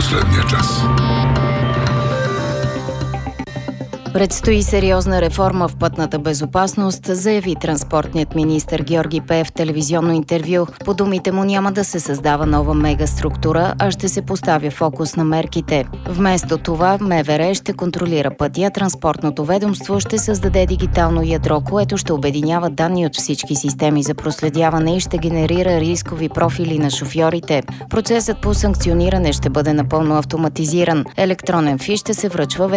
последния час. Предстои сериозна реформа в пътната безопасност, заяви транспортният министър Георги Пеев в телевизионно интервю. По думите му няма да се създава нова мегаструктура, а ще се поставя фокус на мерките. Вместо това МВР ще контролира пътя, транспортното ведомство ще създаде дигитално ядро, което ще обединява данни от всички системи за проследяване и ще генерира рискови профили на шофьорите. Процесът по санкциониране ще бъде напълно автоматизиран. Електронен фиш ще се връчва